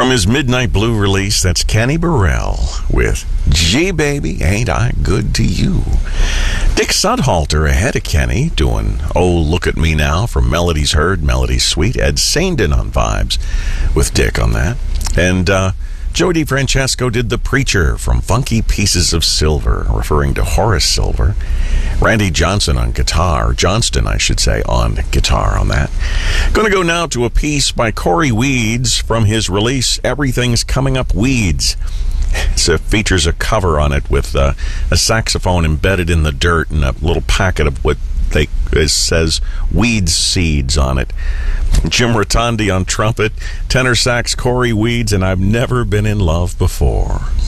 From his Midnight Blue release, that's Kenny Burrell with Gee Baby, Ain't I Good to You. Dick Sudhalter ahead of Kenny, doing Oh Look at Me Now from Melodies Heard, Melodies Sweet. Ed Saindon on Vibes with Dick on that. And Joe DiFrancesco did The Preacher from Funky Pieces of Silver, referring to Horace Silver. Randy Johnson on guitar, Johnston, I should say, on guitar on that. Going to go now to a piece by Corey Weeds from his release, Everything's Coming Up Weeds. It features a cover on it with a saxophone embedded in the dirt and a little packet of what it says weed seeds on it. Jim Rotondi on trumpet, tenor sax Corey Weeds, and I've Never Been in Love Before.